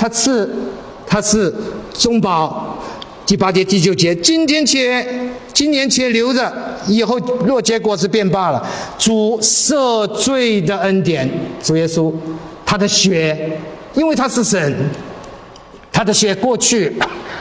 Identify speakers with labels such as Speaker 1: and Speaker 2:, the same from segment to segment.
Speaker 1: 他是中保。第8节第9节，今年且留着，以后若结果子便罢了。主赦罪的恩典，主耶稣他的血，因为他是神，他的血过去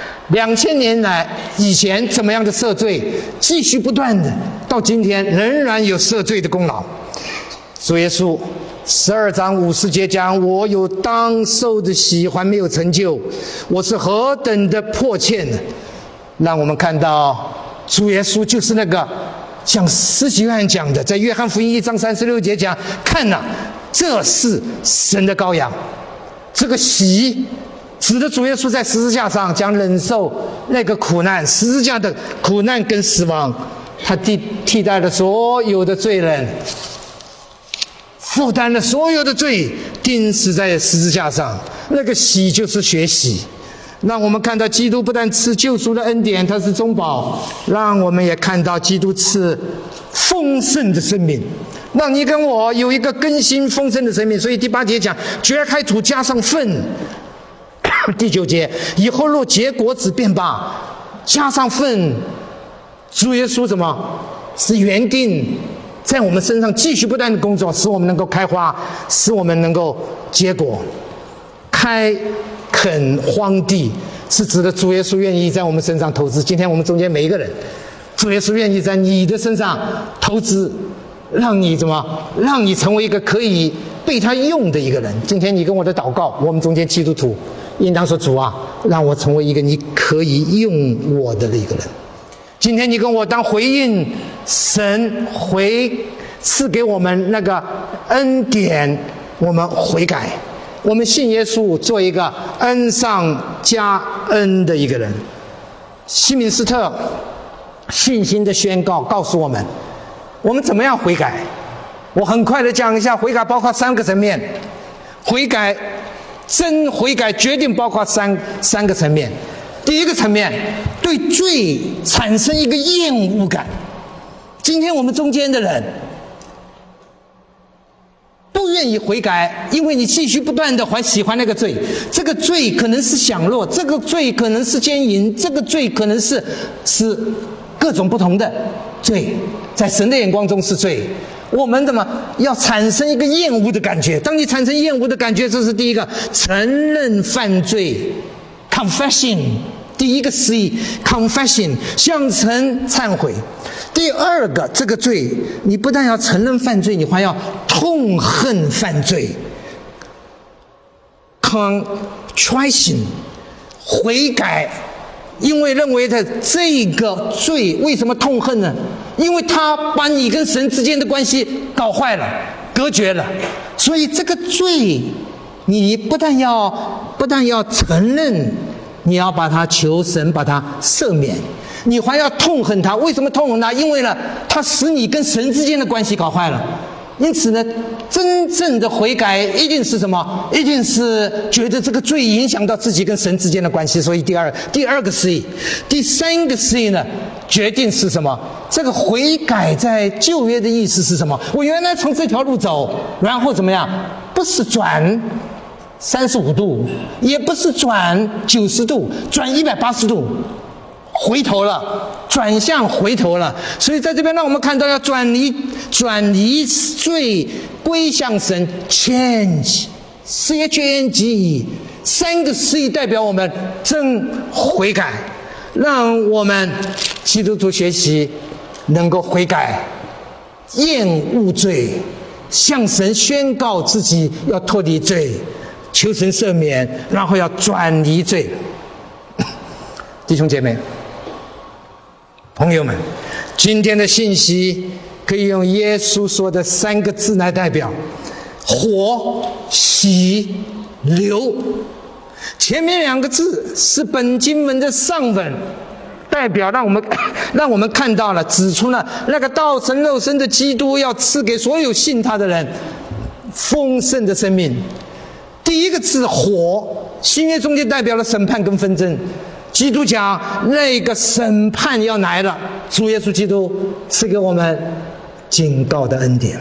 Speaker 1: 2000年来以前怎么样的赦罪，继续不断的到今天仍然有赦罪的功劳。主耶稣12章50节讲，我有当受的喜还没有成就，我是何等的迫切呢？让我们看到主耶稣就是那个像施洗约翰讲的，在约翰福音1章36节讲，看哪，这是神的羔羊。这个喜指的主耶稣在十字架上将忍受那个苦难，十字架的苦难跟死亡，他替代了所有的罪人，负担了所有的罪，钉死在十字架上。那个喜就是血洗，让我们看到基督不但赐救赎的恩典，他是中保，让我们也看到基督赐丰盛的生命，让你跟我有一个更新丰盛的生命。所以第8节讲，掘开土加上粪。第9节，以后若结果子便罢，加上粪。主耶稣什么？是原定在我们身上继续不断的工作，使我们能够开花，使我们能够结果。开垦荒地是指的主耶稣愿意在我们身上投资。今天我们中间每一个人，主耶稣愿意在你的身上投资，让你成为一个可以被他用的一个人。今天你跟我的祷告，我们中间基督徒应当说，主啊，让我成为一个你可以用我的一个人。今天你跟我当回应神赐给我们那个恩典，我们悔改，我们信耶稣，做一个恩上加恩的一个人。西敏斯特信心的宣告告诉我们，我们怎么样悔改。我很快的讲一下，悔改包括3个层面。真悔改决定包括三个层面。第一个层面，对罪产生一个厌恶感。今天我们中间的人不愿意悔改，因为你继续不断的喜欢那个罪。这个罪可能是享乐，这个罪可能是奸淫，这个罪可能是各种不同的罪，在神的眼光中是罪。我们要产生一个厌恶的感觉。当你产生厌恶的感觉，这是第一个，承认犯罪 confession， 第一个词义 confession， 向神忏悔。第二个，这个罪你不但要承认犯罪，你还要痛恨犯罪 contrition， 悔改。因为认为的这个罪，为什么痛恨呢？因为他把你跟神之间的关系搞坏了，隔绝了。所以这个罪你不但要承认，你要把它求神把它赦免，你还要痛恨它。为什么痛恨它？因为呢，它使你跟神之间的关系搞坏了。因此呢，真正的悔改一定是什么？一定是觉得这个罪影响到自己跟神之间的关系。所以第二个示意。第三个示意呢，决定是什么？这个悔改在旧约的意思是什么？我原来从这条路走，然后怎么样？不是转35度，也不是转90度，转180度，回头了，转向回头了。所以在这边让我们看到，要转离罪，归向神 ，change， CHNGE， 3个示意代表我们真悔改，让我们基督徒学习能够悔改，厌恶罪，向神宣告自己要脱离罪，求神赦免，然后要转离罪。弟兄姐妹，朋友们，今天的信息可以用耶稣说的3个字来代表：火、喜、流。前面2个字是本经文的上文，代表让我们看到了，指出了那个道成肉身的基督要赐给所有信他的人丰盛的生命。第一个字火，新约中间代表了审判跟纷争。基督讲那个审判要来了，主耶稣基督赐给我们警告的恩典。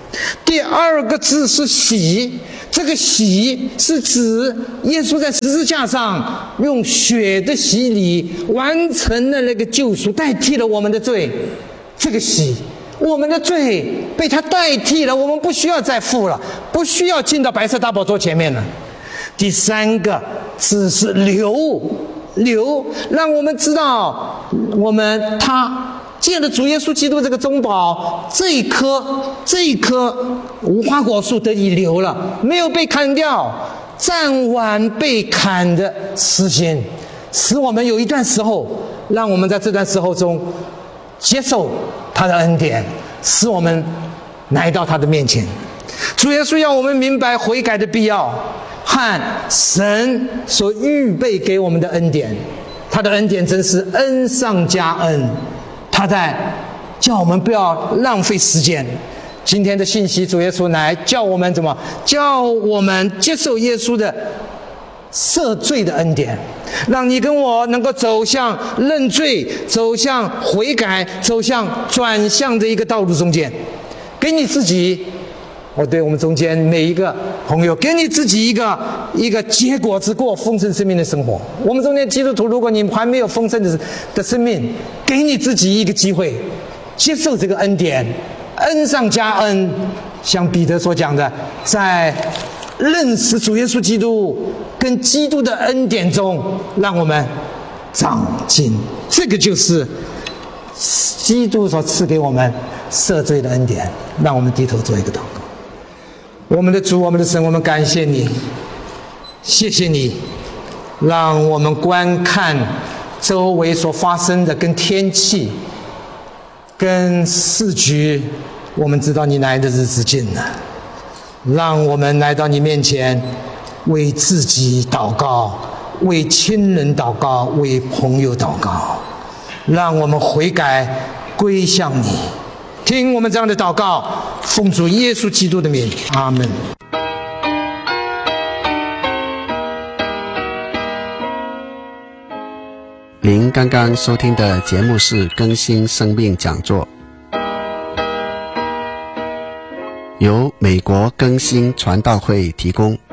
Speaker 1: 第二个字是喜，这个喜是指耶稣在十字架上用血的洗礼完成了那个救赎，代替了我们的罪。这个喜，我们的罪被他代替了，我们不需要再付了，不需要进到白色大宝座前面了。第三个字是流，让我们知道他借着主耶稣基督这个中保，这一棵无花果树得以留了，没有被砍掉，暂晚被砍的时间，使我们有一段时候，让我们在这段时候中接受他的恩典，使我们来到他的面前。主耶稣要我们明白悔改的必要和神所预备给我们的恩典，他的恩典真是恩上加恩，他在叫我们不要浪费时间。今天的信息，主耶稣来叫我们叫我们接受耶稣的赦罪的恩典，让你跟我能够走向认罪，走向悔改，走向转向的一个道路中间。给你自己，对我们中间每一个朋友，给你自己一个结果子过丰盛生命的生活。我们中间基督徒，如果你还没有丰盛的生命，给你自己一个机会，接受这个恩典，恩上加恩。像彼得所讲的，在认识主耶稣基督跟基督的恩典中，让我们长进。这个就是基督所赐给我们赦罪的恩典。让我们低头做一个祷告。我们的主，我们的神，我们感谢你，谢谢你，让我们观看周围所发生的跟天气跟世局，我们知道你来的日子近了。让我们来到你面前，为自己祷告，为亲人祷告，为朋友祷告，让我们悔改归向你。听我们这样的祷告，奉主耶稣基督的名，阿们。
Speaker 2: 您刚刚收听的节目是更新生命讲座，由美国更新传道会提供。